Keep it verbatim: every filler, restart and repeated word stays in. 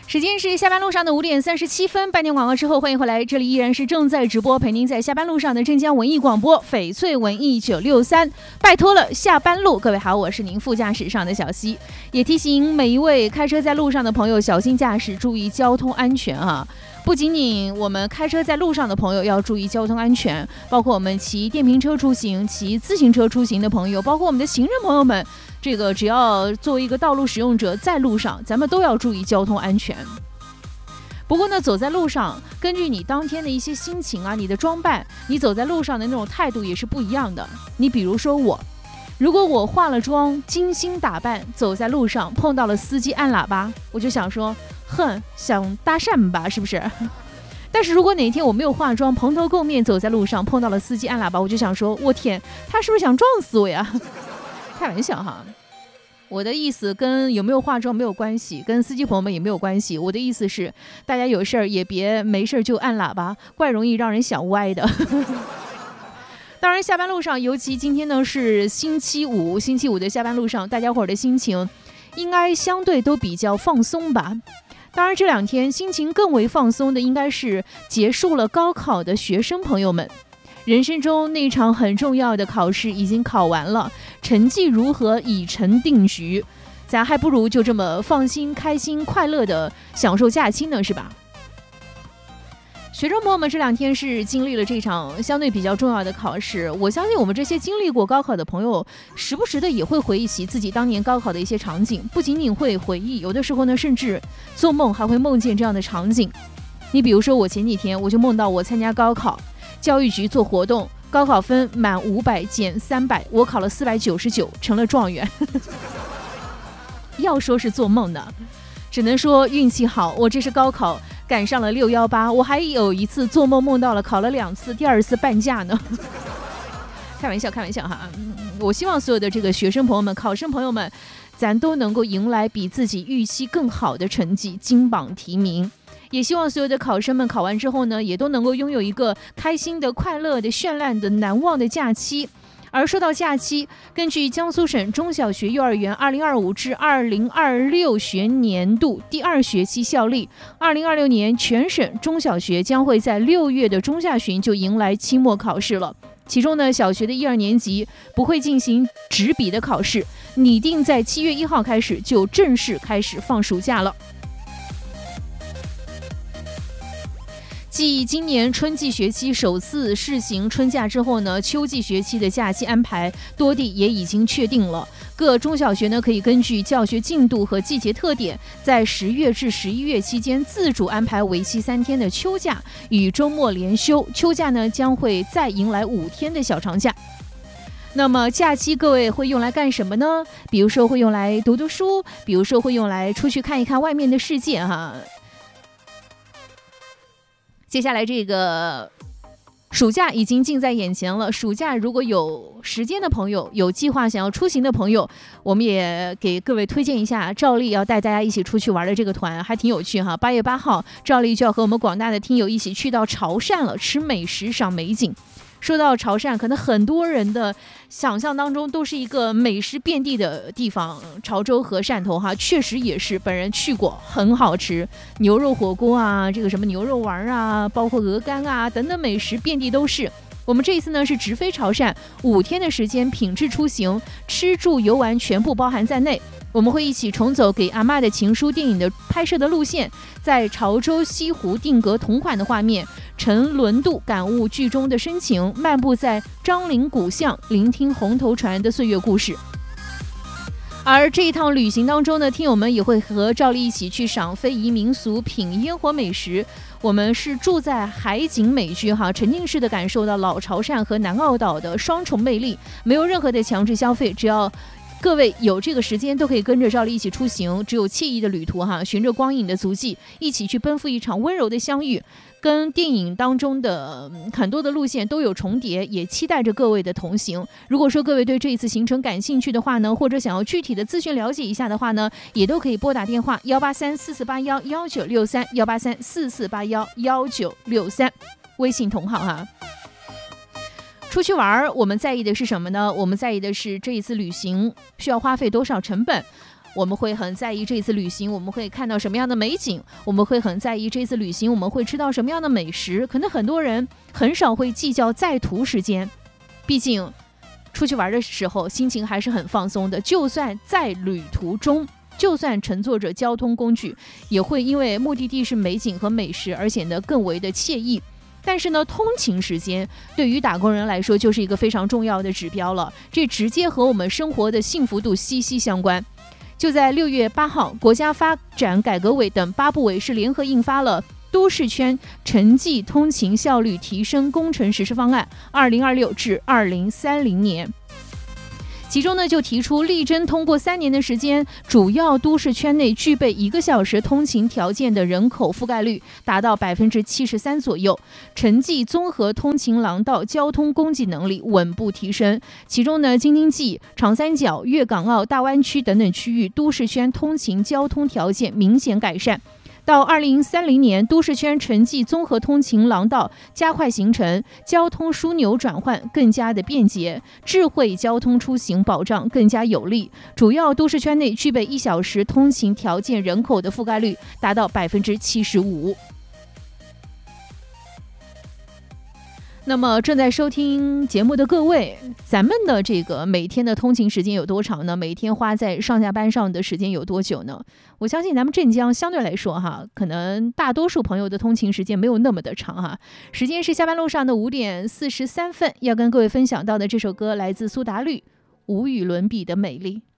时间是下班路上的五点三十七分，半点广告之后，欢迎回来，这里依然是正在直播，陪您在下班路上的镇江文艺广播，翡翠文艺九六三，拜托了下班路，各位好，我是您副驾驶上的小溪，也提醒每一位开车在路上的朋友小心驾驶，注意交通安全啊！不仅仅我们开车在路上的朋友要注意交通安全，包括我们骑电瓶车出行、骑自行车出行的朋友，包括我们的行人朋友们，这个只要作为一个道路使用者，在路上咱们都要注意交通安全。不过呢，走在路上，根据你当天的一些心情啊，你的装扮，你走在路上的那种态度也是不一样的。你比如说我，如果我化了妆，精心打扮，走在路上碰到了司机按喇叭，我就想说，哼，想搭讪吧，是不是？但是如果哪一天我没有化妆，蓬头垢面走在路上碰到了司机按喇叭，我就想说，我天，他是不是想撞死我呀？开玩笑哈。我的意思跟有没有化妆没有关系，跟司机朋友们也没有关系。我的意思是，大家有事儿也别没事就按喇叭，怪容易让人想歪的。当然，下班路上，尤其今天呢是星期五，星期五的下班路上，大家伙儿的心情应该相对都比较放松吧。当然，这两天心情更为放松的，应该是结束了高考的学生朋友们。人生中那场很重要的考试已经考完了，成绩如何已成定局，咱还不如就这么放心、开心、快乐的享受假期呢，是吧？学生朋友们这两天是经历了这场相对比较重要的考试，我相信我们这些经历过高考的朋友，时不时的也会回忆起自己当年高考的一些场景，不仅仅会回忆，有的时候呢，甚至做梦还会梦见这样的场景。你比如说，我前几天我就梦到我参加高考。教育局做活动，高考分满五百减三百，我考了四百九十九，成了状元。要说是做梦的，只能说运气好，我这是高考赶上了六一八，我还有一次做梦梦到了考了两次，第二次半价呢。开玩笑，开玩笑哈！我希望所有的这个学生朋友们、考生朋友们，咱都能够迎来比自己预期更好的成绩，金榜题名。也希望所有的考生们考完之后呢，也都能够拥有一个开心的、快乐的、绚烂的、难忘的假期。而说到假期，根据江苏省中小学幼儿园二零二五至二零二六学年度第二学期效力，二零二六年全省中小学将会在六月的中下旬就迎来期末考试了。其中呢，小学的一二年级不会进行纸笔的考试，拟定在七月一号开始就正式开始放暑假了。继今年春季学期首次试行春假之后呢，秋季学期的假期安排多地也已经确定了。各中小学呢可以根据教学进度和季节特点，在十月至十一月期间自主安排为期三天的秋假与周末连休。秋假呢将会再迎来五天的小长假。那么假期各位会用来干什么呢？比如说会用来读读书，比如说会用来出去看一看外面的世界哈。接下来这个暑假已经近在眼前了，暑假如果有时间的朋友，有计划想要出行的朋友，我们也给各位推荐一下赵丽要带大家一起出去玩的这个团，还挺有趣哈。八月八号，赵丽就要和我们广大的听友一起去到潮汕了，吃美食赏美景。说到潮汕，可能很多人的想象当中都是一个美食遍地的地方，潮州和汕头哈，确实也是，本人去过，很好吃，牛肉火锅啊，这个什么牛肉丸啊，包括鹅肝啊等等美食遍地都是。我们这一次呢是直飞潮汕，五天的时间，品质出行，吃住游玩全部包含在内。我们会一起重走给阿嬷的情书电影的拍摄的路线，在潮州西湖定格同款的画面，乘轮渡感悟剧中的深情，漫步在张陵古巷，聆听红头船的岁月故事。而这一趟旅行当中呢，听友们也会和赵丽一起去赏非遗民俗，品烟火美食。我们是住在海景美居哈，沉浸式的感受到老潮汕和南澳岛的双重魅力，没有任何的强制消费，只要各位有这个时间都可以跟着赵丽一起出行，只有惬意的旅途哈，循着光影的足迹，一起去奔赴一场温柔的相遇，跟电影当中的很多的路线都有重叠，也期待着各位的同行。如果说各位对这一次行程感兴趣的话呢，或者想要具体的资讯了解一下的话呢，也都可以拨打电话幺八三四四八幺幺九六三幺八三四四八幺幺九六三，微信同号哈。出去玩我们在意的是什么呢？我们在意的是这一次旅行需要花费多少成本， 我们会很在意这次旅行我们会看到什么样的美景，我们会很在意这次旅行我们会吃到什么样的美食。可能很多人很少会计较在途时间，毕竟出去玩的时候心情还是很放松的，就算在旅途中，就算乘坐着交通工具，也会因为目的地是美景和美食而显得更为的惬意。但是呢，通勤时间对于打工人来说就是一个非常重要的指标了，这直接和我们生活的幸福度息息相关。就在六月八号，国家发展改革委等八部委是联合印发了都市圈城际通勤效率提升工程实施方案二零二六至二零三零年。其中呢，就提出力争通过三年的时间，主要都市圈内具备一个小时通勤条件的人口覆盖率达到百分之七十三左右，城际综合通勤廊道交通供给能力稳步提升。其中呢，京津冀、长三角、粤港澳大湾区等等区域都市圈通勤交通条件明显改善。到二零三零年，都市圈城际综合通勤廊道加快形成，交通枢纽转换更加的便捷，智慧交通出行保障更加有力。主要都市圈内具备一小时通勤条件人口的覆盖率达到百分之七十五。那么正在收听节目的各位，咱们的这个每天的通勤时间有多长呢？每天花在上下班上的时间有多久呢？我相信咱们镇江相对来说哈，可能大多数朋友的通勤时间没有那么的长哈。时间是下班路上的五点四十三分，要跟各位分享到的这首歌来自苏打绿，无与伦比的美丽。